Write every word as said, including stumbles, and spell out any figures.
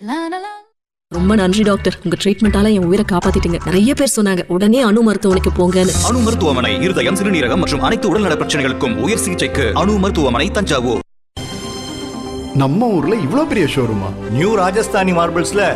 ரொம்ப நன்றி டாக்டர், உங்க ட்ரீட்மெண்டால என் உயிரை காப்பாத்திட்டீங்க. நிறைய பேர் சொன்னாங்க உடனே அணு மருத்துவமனைக்கு போங்கன்னு. அணு மருத்துவமனை இருதயம், சிறுநீரகம் மற்றும் அனைத்து உடல்நல பிரச்சனைகளுக்கும் உயர் சிகிச்சைக்கு அணு மருத்துவமனை, தஞ்சாவூர். நம்ம ஊர்ல இவ்ளோ பெரிய ஷோரூமா? நியூ ராஜஸ்தானி மார்பிள்ஸ்ல